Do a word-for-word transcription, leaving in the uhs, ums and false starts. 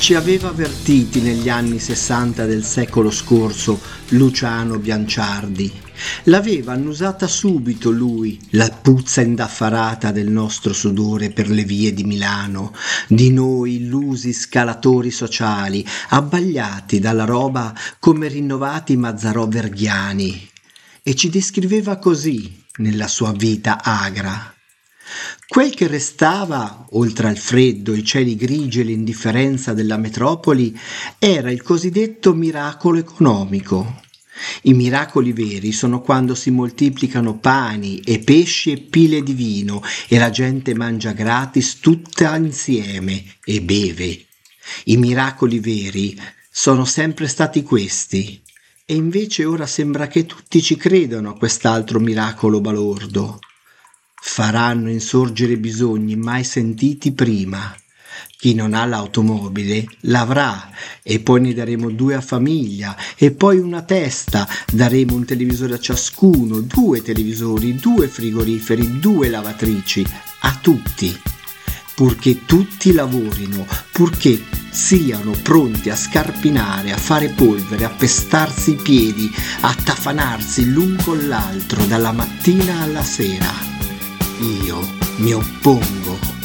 Ci aveva avvertiti negli anni sessanta del secolo scorso Luciano Bianciardi. L'aveva annusata subito lui, la puzza indaffarata del nostro sudore per le vie di Milano, di noi illusi scalatori sociali, abbagliati dalla roba come rinnovati Mazzarò verghiani. E ci descriveva così nella sua vita agra. Quel che restava, oltre al freddo, i cieli grigi e l'indifferenza della metropoli, era il cosiddetto miracolo economico. I miracoli veri sono quando si moltiplicano pani e pesci e pile di vino e la gente mangia gratis tutta insieme e beve. I miracoli veri sono sempre stati questi, e invece ora sembra che tutti ci credano a quest'altro miracolo balordo. Faranno insorgere bisogni mai sentiti prima. Chi non ha l'automobile l'avrà, e poi ne daremo due a famiglia, e poi una testa, daremo un televisore a ciascuno, due televisori, due frigoriferi, due lavatrici, a tutti, purché tutti lavorino, purché siano pronti a scarpinare, a fare polvere, a pestarsi i piedi, a tafanarsi l'un con l'altro dalla mattina alla sera. Io mi oppongo.